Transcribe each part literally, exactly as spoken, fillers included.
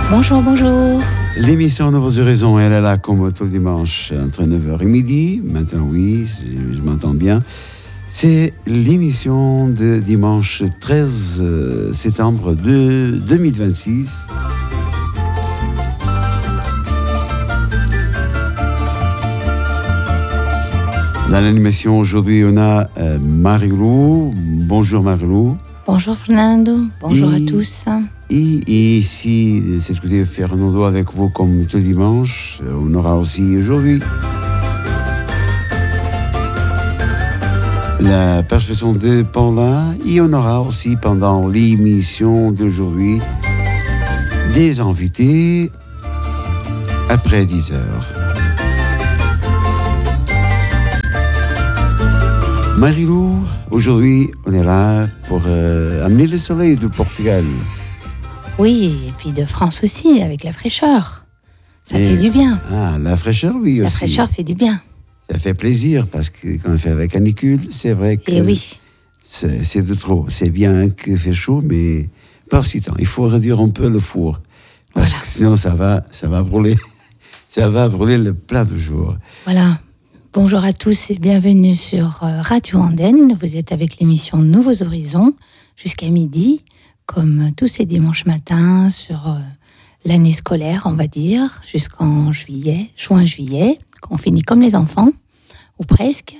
Bonjour, bonjour. L'émission Nouveaux Horizons, elle est là comme tout dimanche entre neuf heures et midi. Maintenant, oui, je m'entends bien. C'est l'émission de dimanche treize septembre de deux mille vingt-six. Dans l'animation aujourd'hui, on a euh, Marie-Lou. Bonjour Marie-Lou. Bonjour Fernando, bonjour et, à tous. Et, et ici, c'est ce côté Fernando avec vous comme tout dimanche. On aura aussi aujourd'hui la perception de Paula. Et on aura aussi pendant l'émission d'aujourd'hui des invités après dix heures. Marie-Lou, aujourd'hui, on est là pour euh, amener le soleil du Portugal. Oui, et puis de France aussi, avec la fraîcheur. Ça et, fait du bien. Ah, la fraîcheur, oui, la aussi. La fraîcheur fait du bien. Ça fait plaisir, parce que quand on fait la canicule, c'est vrai que et oui. c'est, c'est de trop. C'est bien qu'il fait chaud, mais pas si tant. Il faut réduire un peu le four, parce voilà. que sinon, ça va, ça va brûler. Ça va brûler le plat du jour. Voilà. Bonjour à tous et bienvenue sur Radio Andenne. Vous êtes avec l'émission Nouveaux Horizons jusqu'à midi, comme tous ces dimanches matins sur l'année scolaire, on va dire, jusqu'en juillet, juin-juillet, qu'on finit comme les enfants, ou presque.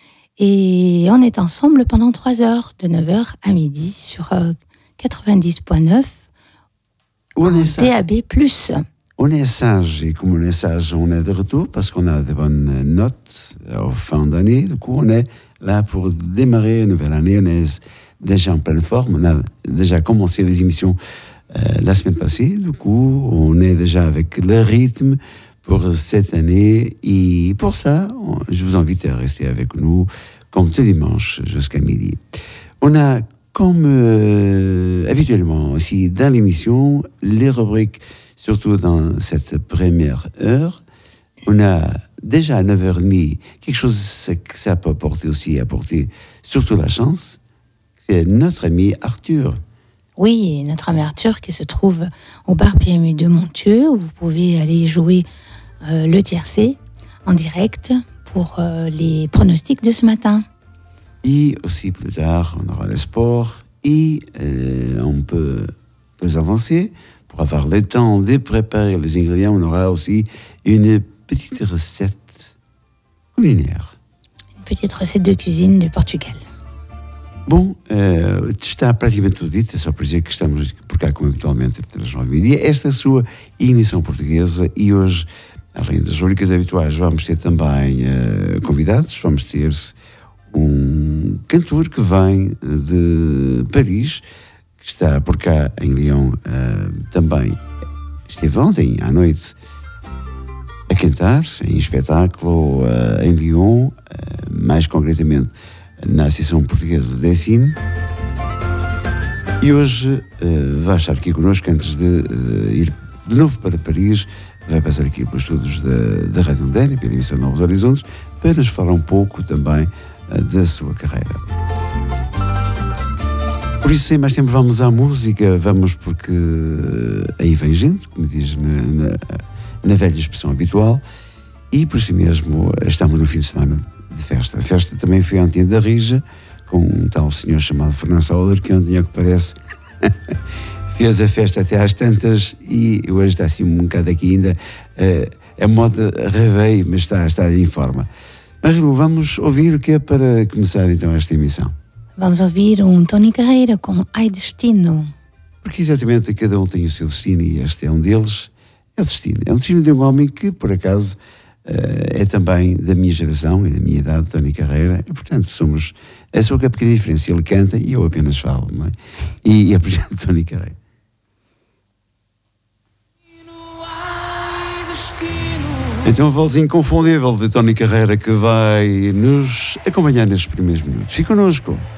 Et on est ensemble pendant trois heures, de neuf heures à midi, sur quatre-vingt-dix point neuf, en D A B plus. On est sage, et comme on est sage, on est de retour parce qu'on a de bonnes notes en fin d'année. Du coup, on est là pour démarrer une nouvelle année. On est déjà en pleine forme. On a déjà commencé les émissions euh, la semaine passée. Du coup, on est déjà avec le rythme pour cette année. Et pour ça, on, je vous invite à rester avec nous comme tous dimanche jusqu'à midi. On a, comme euh, habituellement aussi dans l'émission, les rubriques. Surtout dans cette première heure, on a déjà à neuf heures trente quelque chose que ça peut apporter aussi, apporter surtout la chance, c'est notre ami Arthur. Oui, notre ami Arthur qui se trouve au bar P M U de Montieu, où vous pouvez aller jouer euh, le tiercé en direct pour euh, les pronostics de ce matin. Et aussi plus tard, on aura le sport et euh, on peut, peut avancer. Pour avoir le temps de préparer les ingrédients, on aura aussi une petite recette culinaire. Une petite recette de cuisine du Portugal. Bom, uh, está praticamente tudo dito, é só por dizer que estamos por cá como habitualmente às nove e meia. Esta é a sua emissão portuguesa e hoje, além das rubricas habituais, vamos ter também uh, convidados. Vamos ter um cantor que vem de Paris, que está por cá em Lyon, uh, também esteve ontem à noite a cantar em espetáculo uh, em Lyon, uh, mais concretamente na Associação Portuguesa de Ensino. E hoje uh, vai estar aqui connosco antes de uh, ir de novo para Paris. Vai passar aqui pelos estudos da, da Rádio Andenne, pela emissão Novos Horizontes, para nos falar um pouco também uh, da sua carreira. Por isso, sem mais tempo, vamos à música. Vamos porque aí vem gente, como diz na, na, na velha expressão habitual. E por isso mesmo, estamos no fim de semana de festa. A festa também foi ontem da Rija, com um tal senhor chamado Fernando Sauler, que ontem, ao que parece, fez a festa até às tantas e hoje está assim um bocado aqui ainda. Uh, a moda reveio, mas está, está em forma. Mas, vamos ouvir o que é para começar então esta emissão. Vamos ouvir um Tony Carreira com Ai Destino. Porque exatamente cada um tem o seu destino e este é um deles. É o destino. É o destino de um homem que, por acaso, é também da minha geração e da minha idade, Tony Carreira. E, portanto, somos... É só que a pequena diferença. Ele canta e eu apenas falo. Não é? E, e apresento Tony Carreira. Então, a voz inconfundível de Tony Carreira que vai nos acompanhar nestes primeiros minutos. Fique connosco.